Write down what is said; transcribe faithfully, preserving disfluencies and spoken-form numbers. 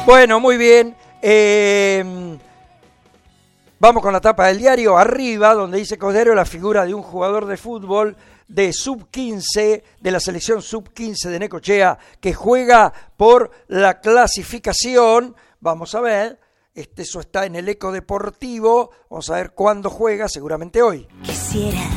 Bueno, muy bien. Eh, vamos con la tapa del diario. Arriba, donde dice Cordero, la figura de un jugador de fútbol de sub quince, de la selección sub quince de Necochea, que juega por la clasificación. Vamos a ver. Este, eso está en el Eco Deportivo. Vamos a ver cuándo juega, seguramente hoy. Quisiera